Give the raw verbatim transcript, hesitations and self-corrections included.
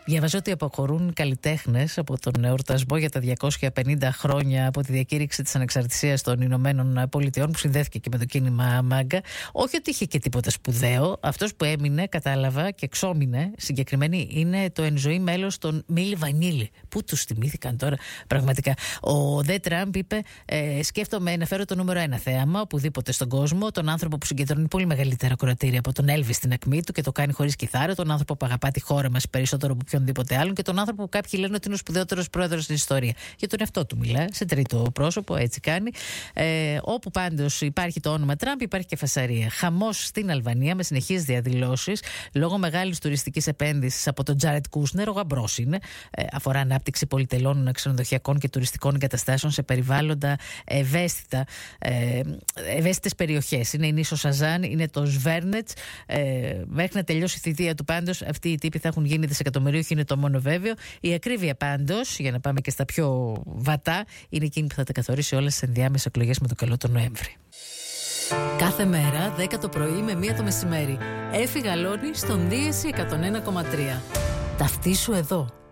Διαβάζω ότι αποχωρούν καλλιτέχνες από τον εορτασμό για τα διακόσια πενήντα χρόνια από τη διακήρυξη της ανεξαρτησίας των Ηνωμένων Πολιτειών, που συνδέθηκε και με το κίνημα Μάγκα. Όχι ότι είχε και τίποτα σπουδαίο. Αυτός που έμεινε, κατάλαβα και εξόμεινε συγκεκριμένη, είναι το εν ζωή μέλος των Μίλι Βανίλι. Πού τους θυμήθηκαν τώρα, πραγματικά. Ο Δε Τραμπ είπε: ε, Σκέφτομαι να φέρω το νούμερο ένα θέαμα οπουδήποτε στον κόσμο, τον άνθρωπο που συγκεντρώνει πολύ μεγαλύτερα ακροατήρια από τον Έλβις στην ακμή του και το κάνει χωρίς κιθάρα, τον άνθρωπο που αγαπά τη χώρα μας περισσότερο από οποιονδήποτε άλλον και τον άνθρωπο που κάποιοι λένε ότι είναι ο σπουδαιότερος πρόεδρος στην ιστορία. Για τον εαυτό του μιλά, σε τρίτο πρόσωπο, έτσι κάνει. Ε, όπου πάντως υπάρχει το όνομα Τραμπ, υπάρχει και φασαρία. Χαμός στην Αλβανία με συνεχείς διαδηλώσεις λόγω μεγάλης τουριστικής επένδυσης από τον Τζάρετ Κούσνερ. Ο γαμπρός είναι. Ε, αφορά ανάπτυξη πολυτελών ξενοδοχειακών και τουριστικών εγκαταστάσεων σε περιβάλλοντα ευαίσθητα, ε, ευαίσθητες περιοχές. Είναι η νήσος Σαζάν, είναι το Σβέρνετς. Ε, μέχρι να τελειώσει η θητεία του πάντως, αυτοί οι τύποι θα έχουν γίνει δισεκατομμυρίουχοι, είναι το μόνο βέβαιο. Η ακρίβεια πάντως, για να πάμε και στα πιο βατά, είναι εκείνη που θα τα καθορίσει όλα στις ενδιάμεσες εκλογές με το καλό τον Νοέμβρη. Κάθε μέρα, δέκα το πρωί με μία το μεσημέρι. Έφυγα Λόνι στον Δίεση εκατόν ένα κόμμα τρία. Ταυτίσου εδώ.